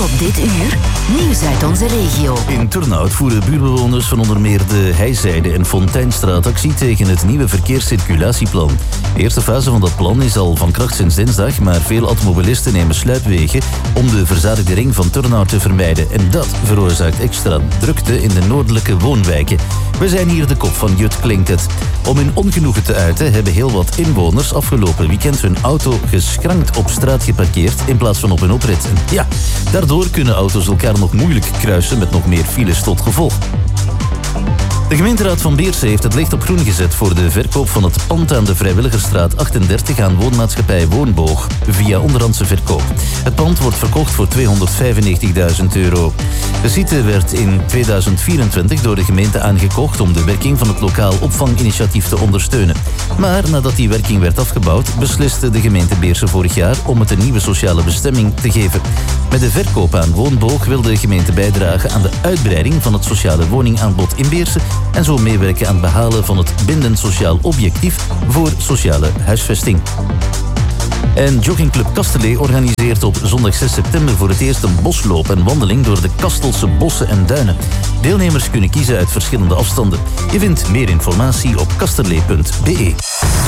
Op dit uur, nieuws uit onze regio. In Turnhout voeren buurtbewoners van onder meer de Heizijde en Fonteinstraat actie tegen het nieuwe verkeerscirculatieplan. De eerste fase van dat plan is al van kracht sinds dinsdag, maar veel automobilisten nemen sluipwegen om de verzadigde ring van Turnhout te vermijden. En dat veroorzaakt extra drukte in de noordelijke woonwijken. We zijn hier de kop van Jut Klinkt het. Om hun ongenoegen te uiten hebben heel wat inwoners afgelopen weekend hun auto geschrankt op straat geparkeerd in plaats van op een oprit. En ja, daardoor kunnen auto's elkaar nog moeilijk kruisen met nog meer files tot gevolg. De gemeenteraad van Beersen heeft het licht op groen gezet voor de verkoop van het pand aan de Vrijwilligersstraat 38 aan woonmaatschappij Woonboog via onderhandse verkoop. Het pand wordt verkocht voor €295.000. De site werd in 2024 door de gemeente aangekocht om de werking van het lokaal opvanginitiatief te ondersteunen. Maar nadat die werking werd afgebouwd, besliste de gemeente Beersen vorig jaar om het een nieuwe sociale bestemming te geven. Met de verkoop aan Woonboog wil de gemeente bijdragen aan de uitbreiding van het sociale woningaanbod in Beersen en zo meewerken aan het behalen van het bindend sociaal objectief voor sociale huisvesting. En joggingclub Kasterlee organiseert op zondag 6 september voor het eerst een bosloop en wandeling door de Kastelse bossen en duinen. Deelnemers kunnen kiezen uit verschillende afstanden. Je vindt meer informatie op kasterlee.be.